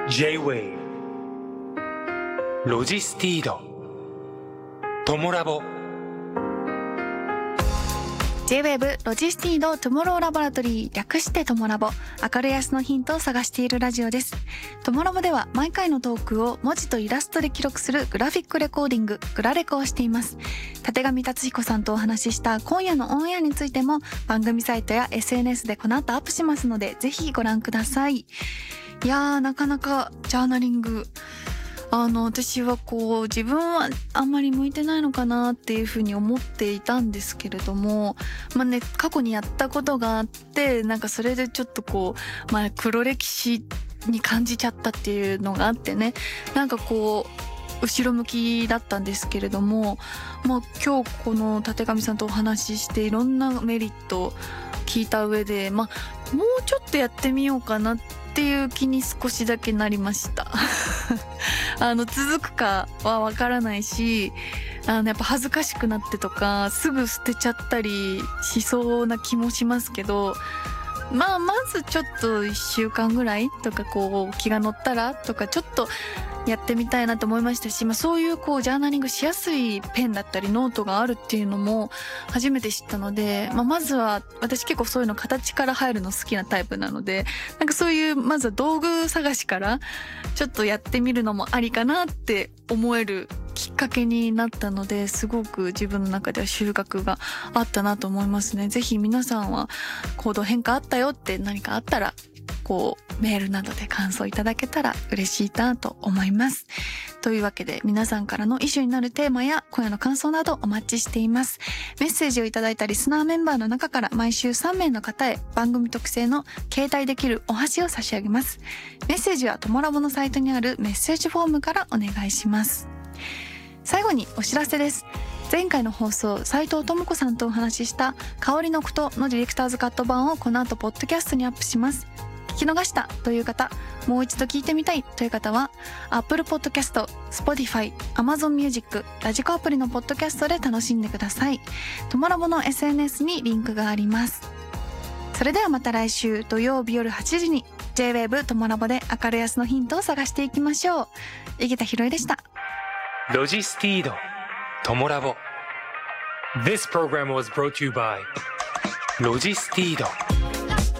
J-Wave ロジスティードトモラボ J-Wave ロジスティードトゥモローラボラトリー、略してトモラボ。明るい明日のヒントを探しているラジオです。トモラボでは毎回のトークを文字とイラストで記録するグラフィックレコーディング、グラレコをしています。立上達彦さんとお話しした今夜のオンエアについても番組サイトや SNS でこの後アップしますので、ぜひご覧ください。いやー、なかなかジャーナリング、私は自分はあんまり向いてないのかなっていうふうに思っていたんですけれども、過去にやったことがあって、それでちょっと黒歴史に感じちゃったっていうのがあってね、後ろ向きだったんですけれども、今日この立上さんとお話ししていろんなメリットを聞いた上で、もうちょっとやってみようかなっていう気に少しだけなりました続くかはわからないし、やっぱ恥ずかしくなってとかすぐ捨てちゃったりしそうな気もしますけど、まずちょっと1週間ぐらいとか気が乗ったらとかちょっとやってみたいなと思いましたし、そういうジャーナリングしやすいペンだったりノートがあるっていうのも初めて知ったので、まずは私結構そういうの形から入るの好きなタイプなので、そういうまずは道具探しからちょっとやってみるのもありかなって思えるきっかけになったので、すごく自分の中では収穫があったなと思いますね。ぜひ皆さんは行動変化あったよって何かあったらメールなどで感想いただけたら嬉しいなと思います。というわけで皆さんからのイシューになるテーマや今夜の感想などお待ちしています。メッセージをいただいたリスナーメンバーの中から毎週3名の方へ番組特製の携帯できるお箸を差し上げます。メッセージはトモラボのサイトにあるメッセージフォームからお願いします。最後にお知らせです。前回の放送、斉藤智子さんとお話しした香りのことのディレクターズカット版をこの後ポッドキャストにアップします。聞き逃したという方、もう一度聞いてみたいという方は Apple Podcast、Spotify、Amazon Music、ラジコアプリのポッドキャストで楽しんでください。トモラボの SNS にリンクがあります。それではまた来週土曜日夜8時に J-Wave トモラボで明るい明日のヒントを探していきましょう。井桁弘恵でした。 ロジスティードトモラボ This program was brought to you by ロジスティード